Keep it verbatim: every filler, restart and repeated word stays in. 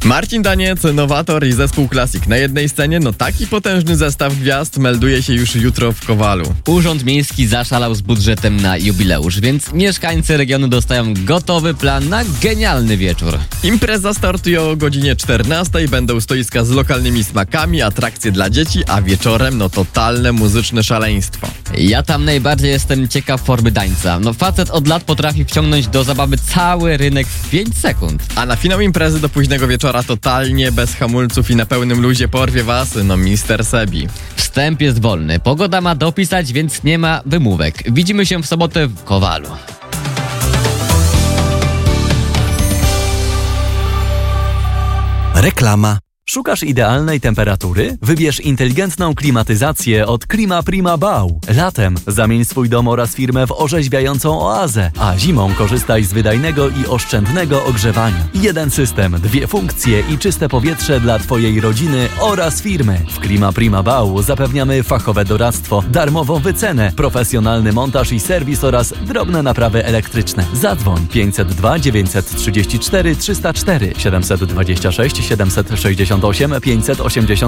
Marcin Daniec, Nowator i zespół Classic na jednej scenie. No taki potężny zestaw gwiazd melduje się już jutro w Kowalu. Urząd Miejski zaszalał z budżetem na jubileusz, więc mieszkańcy regionu dostają gotowy plan na genialny wieczór. Impreza startuje o godzinie czternastej, będą stoiska z lokalnymi smakami, atrakcje dla dzieci, a wieczorem no totalne muzyczne szaleństwo. Ja tam najbardziej jestem ciekaw formy Dańca. No facet od lat potrafi wciągnąć do zabawy cały rynek w pięć sekund. A na finał imprezy do późnego wieczora totalnie bez hamulców i na pełnym luzie porwie was, no mister Sebi. Wstęp jest wolny, pogoda ma dopisać, więc nie ma wymówek. Widzimy się w sobotę w Kowalu. Reklama. Szukasz idealnej temperatury? Wybierz inteligentną klimatyzację od Klima Prima Bau. Latem zamień swój dom oraz firmę w orzeźwiającą oazę, a zimą korzystaj z wydajnego i oszczędnego ogrzewania. Jeden system, dwie funkcje i czyste powietrze dla Twojej rodziny oraz firmy. W Klima Prima Bau zapewniamy fachowe doradztwo, darmową wycenę, profesjonalny montaż i serwis oraz drobne naprawy elektryczne. Zadzwoń pięćset dwa dziewięćset trzydzieści cztery trzysta cztery siedemset dwadzieścia sześć siedemset sześćdziesiąt osiem pięćset osiemdziesiąt